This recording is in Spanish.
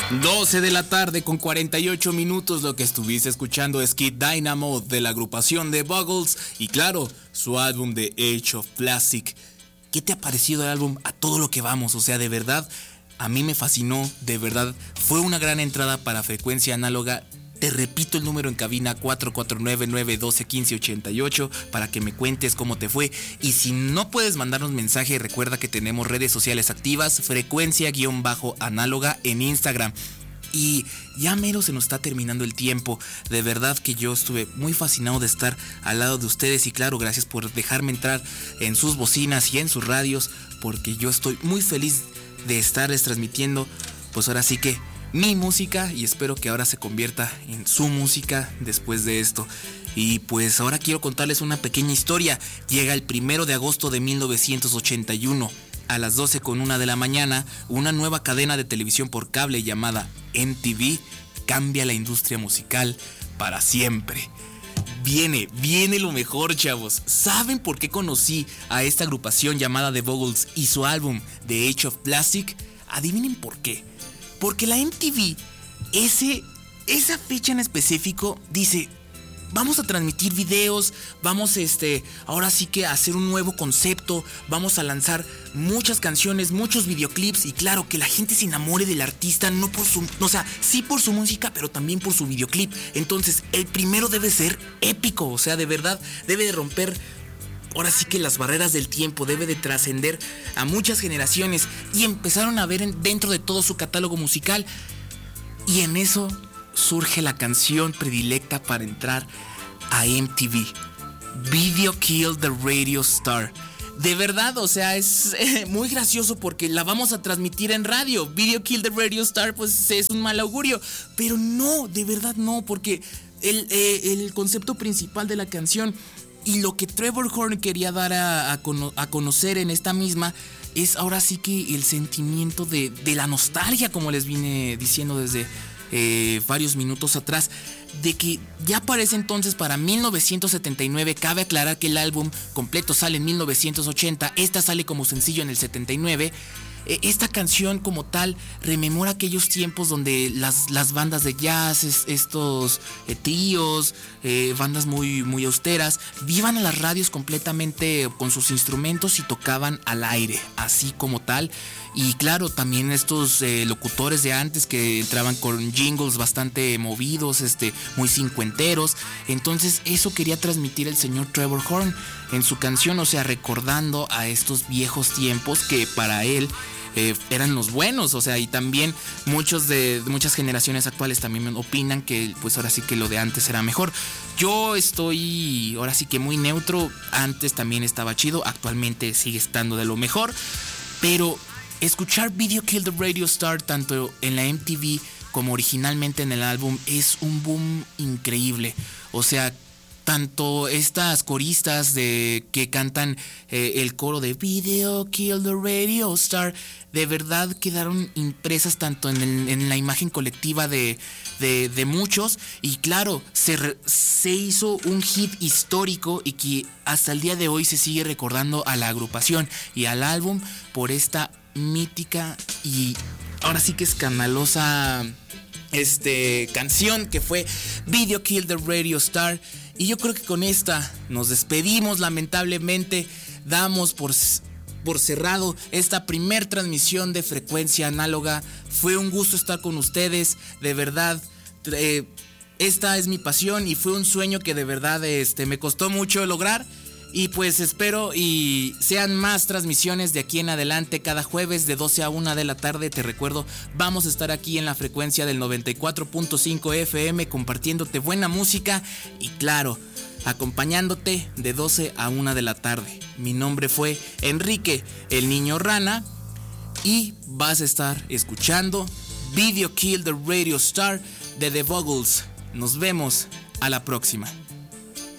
12 de la tarde con 48 minutos. Lo que estuviste escuchando es Kid Dynamo de la agrupación The Buggles y claro, su álbum The Age of Plastic. ¿Qué te ha parecido el álbum? A todo lo que vamos, o sea, de verdad, a mí me fascinó, de verdad, fue una gran entrada para Frecuencia Análoga. Te repito el número en cabina 449-912-1588 para que me cuentes cómo te fue. Y si no puedes mandarnos mensaje, recuerda que tenemos redes sociales activas, frecuencia-análoga en Instagram. Y ya mero se nos está terminando el tiempo. De verdad que yo estuve muy fascinado de estar al lado de ustedes. Y claro, gracias por dejarme entrar en sus bocinas y en sus radios, porque yo estoy muy feliz de estarles transmitiendo, pues ahora sí que mi música, y espero que ahora se convierta en su música después de esto. Y pues ahora quiero contarles una pequeña historia. Llega el 1 de agosto de 1981. A las 12:01 de la mañana, una nueva cadena de televisión por cable llamada MTV cambia la industria musical para siempre. Viene lo mejor, chavos. ¿Saben por qué conocí a esta agrupación llamada The Buggles y su álbum The Age of Plastic? Adivinen por qué. Porque la MTV, esa fecha en específico, dice: vamos a transmitir videos, vamos ahora sí que a hacer un nuevo concepto, vamos a lanzar muchas canciones, muchos videoclips, y claro, que la gente se enamore del artista, no por su, o sea, sí por su música, pero también por su videoclip. Entonces, el primero debe ser épico, o sea, de verdad, debe de romper ahora sí que las barreras del tiempo, debe de trascender a muchas generaciones. Y empezaron a ver dentro de todo su catálogo musical, y en eso surge la canción predilecta para entrar a MTV, Video Killed the Radio Star. De verdad, o sea, es muy gracioso porque la vamos a transmitir en radio. Video Killed the Radio Star, pues es un mal augurio. Pero no, de verdad no, porque el concepto principal de la canción y lo que Trevor Horn quería dar a conocer en esta misma es ahora sí que el sentimiento de la nostalgia, como les vine diciendo desde varios minutos atrás, de que ya aparece entonces para 1979. Cabe aclarar que el álbum completo sale en 1980, esta sale como sencillo en el 79. Esta canción como tal rememora aquellos tiempos donde las bandas de jazz, estos tríos, bandas muy austeras, iban a las radios completamente con sus instrumentos y tocaban al aire, así como tal. Y claro, también estos locutores de antes que entraban con jingles bastante movidos, muy cincuenteros. Entonces eso quería transmitir el señor Trevor Horn en su canción, o sea, recordando a estos viejos tiempos que para él eran los buenos, o sea, y también muchas generaciones actuales también opinan que pues ahora sí que lo de antes era mejor. Yo estoy ahora sí que muy neutro, antes también estaba chido, actualmente sigue estando de lo mejor, pero escuchar Video Killed the Radio Star tanto en la MTV como originalmente en el álbum es un boom increíble. O sea, tanto estas coristas que cantan el coro de Video Killed the Radio Star, de verdad quedaron impresas tanto en la imagen colectiva de muchos. Y claro, se hizo un hit histórico y que hasta el día de hoy se sigue recordando a la agrupación y al álbum por esta mítica y ahora sí que escandalosa canción que fue Video Killed the Radio Star. Y yo creo que con esta nos despedimos. Lamentablemente damos por cerrado esta primer transmisión de Frecuencia Análoga. Fue un gusto estar con ustedes, de verdad. Esta es mi pasión y fue un sueño que de verdad me costó mucho lograr. Y pues espero y sean más transmisiones de aquí en adelante cada jueves de 12 a 1 de la tarde. Te recuerdo, vamos a estar aquí en la frecuencia del 94.5 FM compartiéndote buena música y claro, acompañándote de 12 a 1 de la tarde. Mi nombre fue Enrique, el Niño Rana, y vas a estar escuchando Video Killed the Radio Star de The Buggles. Nos vemos a la próxima.